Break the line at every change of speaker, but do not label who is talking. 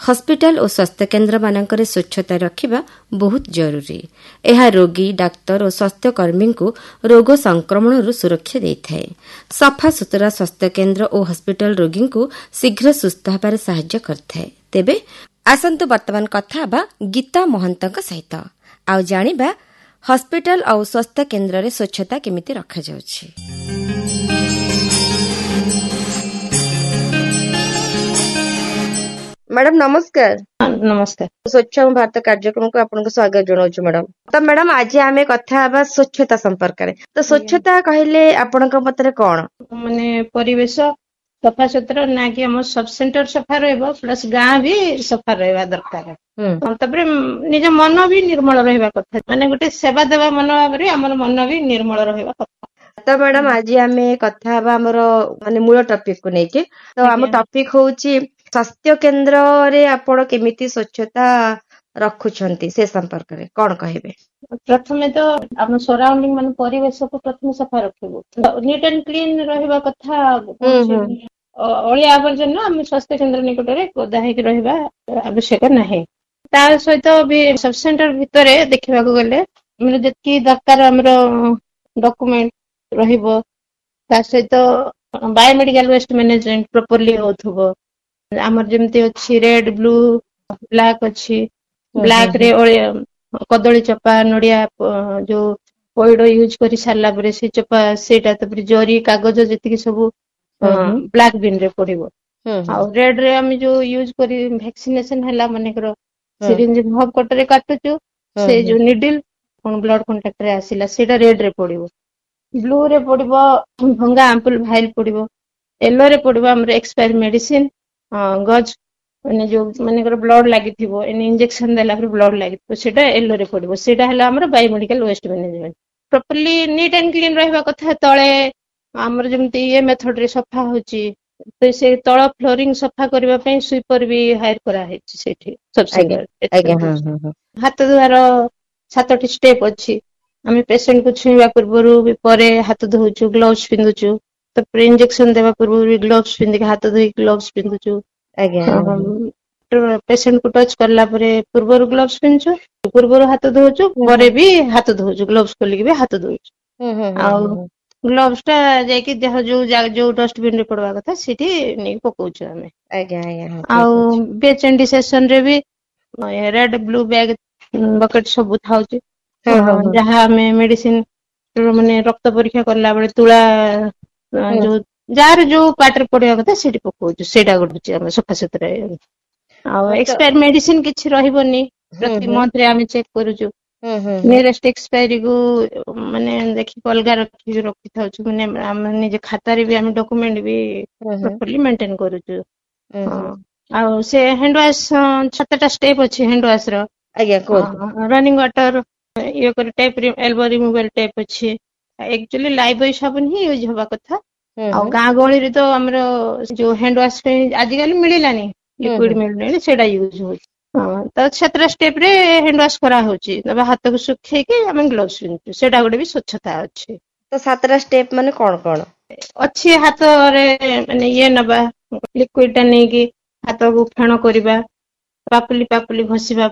Hospital और स्वास्थ्य केन्द्र मानकरे स्वच्छता रखिबा बहुत जरूरी। यह रोगी डाक्तर और स्वास्थ्यकर्मी को रोग संक्रमण सुरक्षा देଥାଏ। सफा सुतरा स्वास्थ्य केन्द्र और हस्पिटाल रोगी को शीघ्र सुस्थ होबार साहाय्य करଥାଏ। तेबे आसंतु वर्तमान कथा बा गीता महंतक सहित आउ जानिबा हस्पिटाल और स्वास्थ्य केन्द्र रे स्वच्छता केमिति रखा जाउछि। मैडम नमस्कार।
नमस्कार।
स्वच्छ भारत कार्यक्रम को आपनको स्वागत जनाउछु मैडम। तो मैडम आज आमे कथा बा स्वच्छता संपर्क रे। तो स्वच्छता कहले आपनक मतरे कोन
माने परिवेश सफा सुतरा ना कि हम सब सेंटर सफा रहबो प्लस गां भी सफा रहबा दरकार। तबरे निज मन भी निर्मल रहबा कथा माने गोटे सेवा देवा मनोभाव रे हमर मन भी निर्मल रहबा कथा।
तो मैडम आज आमे कथा बा हमर माने मूल टॉपिक को नेके। तो हम टॉपिक होउची स्वास्थ्य केन्द्र रे आपण केमिति स्वच्छता रखुछंती से संपर्क रे कोन कहबे।
प्रथमे तो हम सराउंडिंग माने परिवेश को प्रथमे सफा रखिबो। नीट एंड क्लीन रहबा कथा। अलिया आवर्जना हम स्वास्थ्य केन्द्र निकट रे गदा हेकि रहबा आवश्यक नाही। ता सहित भी सब सेंटर भितरे देखिबा को गले हमर जति दरकार हमर डॉक्यूमेंट रहइबो। ता सहित बायोमेडिकल वेस्ट मैनेजमेंट प्रॉपर्ली होथबो। हमर जेमति अछि रेड ब्लू ब्लैक अछि। ब्लैक रे कदली चपा नडिया जो पॉइड यूज करि सारला परे से चपा सेटा तपर जरी कागज जति सब ब्लैक बिन रे पड़िबो। आ रेड रे हम जो यूज करी वैक्सीनेशन हला माने करो सिरिंज हब कटरे काटुचु से जो निडल कोन ब्लड कांटेक्ट रे आसीला सेटा रेड रे पड़िबो। ब्लू रे पड़िबो भंगा एम्पुल फाइल पड़िबो। येलो रे पड़िबो हमर एक्सपायर मेडिसिन गज माने जो माने कर ब्लड लागि थिबो एने इंजेक्शन देला पर ब्लड लागि तो सेटा येलो रे पड़िबो। सेटा हला हमर biomedical waste management properly neat and clean रहबा कथा। तळे हमर जेमति ये मेथड रे सफा होची तो से तळ फ्लोरिंग सफा करबा पई स्वीपर भी हायर करा हेची सेठी सब सेंटर। हाथ धुआर 7टी स्टेप अछि। हम पेशेंट को छुईबा पूर्वरु भी परे हाथ धोउछु ग्लोव्स पिंदुछु। तो इंजेक्शन देबा पूर्वरु भी ग्लोव्स पिंदी के हाथ धोई ग्लोव्स पिंदुछु। पेशेंट को टच करला परे पूर्वरु ग्लोव्स पिंदुछु पूर्वरु हाथ धोउछु परे भी हाथ धोउछु ग्लोव्स खोली भी हाथ धोउछु। आ ग्लोव्स टा जाय कि देह जो डस्टबिन रे पड़वा कथा सिटी नै पकोछु हमें। आ बेचेंडी सेशन रे भी रेड ब्लू बैग बकेट सब थाउची। जहां हमें मेडिसिन माने रक्त परीक्षा करला बेले तुला जो जार जो पाटर पड़वा कथा सिटी पकोछु सेटा गडुची हम सफा सुतरा। आ एक्सपायर मेडिसिन किछि रहिबोनी प्रति मंथ रे हम चेक करूछु। नियरेस्ट एक्सपायरी को माने देखि अलगा रखि थाउछु माने हम निजे खाता रे भी हम डॉक्यूमेंट भी प्रॉपर्ली मेंटेन करूछु। आ से हैंड वॉश 7टा स्टेप अछि हैंड वॉश रो। रनिंग वाटर ये कर टेप एल्बो रिमूवल टेप अछि। एक्चुअली लाइफ बॉय साबुन ही यूज होबा कथा। आ गां गळी रे तो हमरो जो हैंड वॉश आजि काली मिलिलानी लिक्विड मिलने सेटा यूज होछि। तो 7टा स्टेप रे हैंड वॉश करा होछि। तबे हाथ को सुखे के हम ग्लोव्स पिनछु सेटा गोटे भी स्वच्छता अछि।
तो 7टा स्टेप माने कोन कोन
अच्छी हाथ रे माने ये नबा लिक्विड टा नै कि हाथ को फेण करबा पापली घसिबा